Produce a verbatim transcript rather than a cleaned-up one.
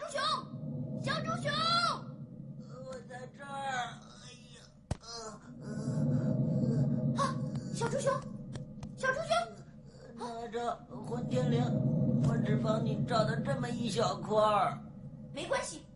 熊，小猪熊， 我在这儿。哎呀，呃呃啊，小猪熊，小猪熊， 哪吒，混天绫，我只帮你找到这么一小块儿。 没关系，